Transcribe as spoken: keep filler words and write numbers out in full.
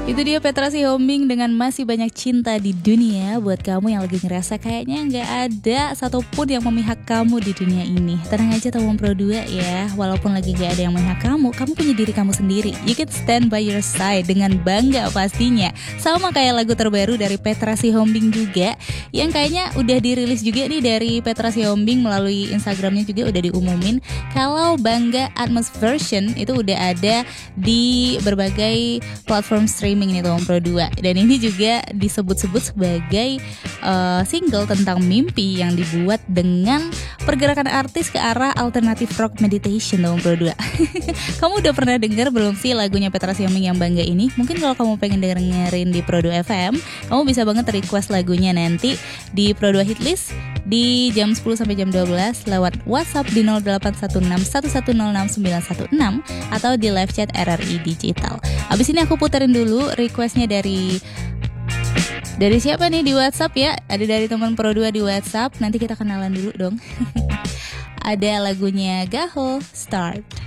Itu dia Petra Sihombing dengan Masih Banyak Cinta di Dunia. Buat kamu yang lagi ngerasa kayaknya gak ada satupun yang memihak kamu di dunia ini, tenang aja Tawang Pro dua ya. Walaupun lagi gak ada yang memihak kamu, kamu punya diri kamu sendiri. You can stand by your side dengan bangga pastinya. Sama kayak lagu terbaru dari Petra Sihombing juga, yang kayaknya udah dirilis juga nih dari Petra Sihombing melalui Instagramnya juga udah diumumin. Kalau Bangga Atmos Version itu udah ada di berbagai platform streaming ini Tawang Pro dua. Dan ini juga disebut-sebut sebagai uh, single tentang mimpi yang dibuat dengan pergerakan artis ke arah alternative rock meditation Tawang Pro dua. Kamu udah pernah dengar belum sih lagunya Petra Sihombing yang Bangga ini? Mungkin kalau kamu pengen dengerin di Pro dua F M, kamu bisa banget request lagunya nanti di Pro dua Hitlist di jam sepuluh sampai jam dua belas lewat WhatsApp di nol delapan satu enam satu satu nol enam sembilan satu enam atau di live chat R R I Digital. Abis ini aku puterin dulu requestnya dari dari siapa nih di WhatsApp ya? Ada dari teman Pro dua di WhatsApp. Nanti kita kenalan dulu dong. Ada lagunya Gaho, Start.